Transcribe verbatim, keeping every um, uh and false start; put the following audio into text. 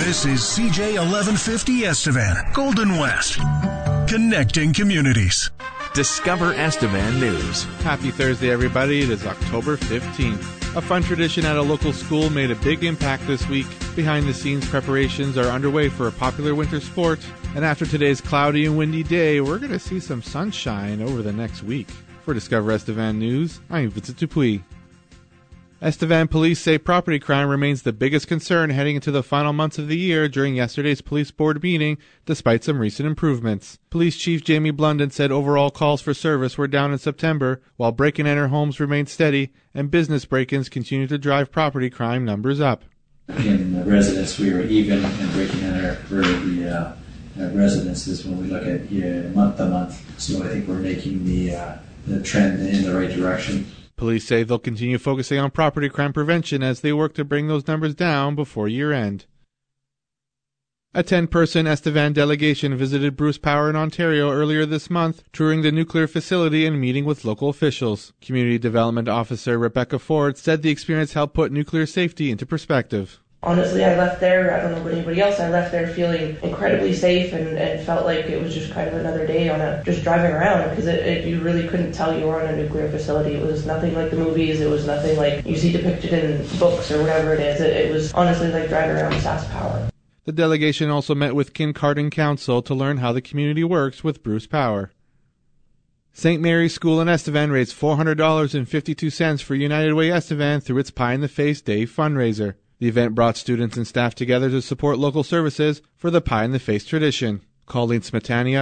This is C J eleven fifty Estevan, Golden West, connecting communities. Discover Estevan News. Happy Thursday, everybody. It is October fifteenth. A fun tradition at a local school made a big impact this week. Behind-the-scenes preparations are underway for a popular winter sport. And after today's cloudy and windy day, we're going to see some sunshine over the next week. For Discover Estevan News, I'm Vincent Dupuis. Estevan police say property crime remains the biggest concern heading into the final months of the year during yesterday's police board meeting, despite some recent improvements. Police Chief Jamie Blunden said overall calls for service were down in September, while break-and-enter homes remained steady, and business break-ins continue to drive property crime numbers up. In the residents, we were even in break-and-enter for the uh, uh, residences when we look at uh, month-to-month. So I think we're making the, uh, the trend in the right direction. Police say they'll continue focusing on property crime prevention as they work to bring those numbers down before year-end. A ten-person Estevan delegation visited Bruce Power in Ontario earlier this month, touring the nuclear facility and meeting with local officials. Community Development Officer Rebecca Ford said the experience helped put nuclear safety into perspective. Honestly, I left there, I don't know about anybody else, I left there feeling incredibly safe and, and felt like it was just kind of another day on a just driving around, because it, it, you really couldn't tell you were on a nuclear facility. It was nothing like the movies, it was nothing like you see depicted in books or whatever it is. It, it was honestly like driving around SaskPower. The delegation also met with Kincardine Council to learn how the community works with Bruce Power. Saint Mary's School in Estevan raised four hundred dollars and fifty-two cents for United Way Estevan through its Pie in the Face Day fundraiser. The event brought students and staff together to support local services for the Pie in the Face tradition. Colleen Smetania,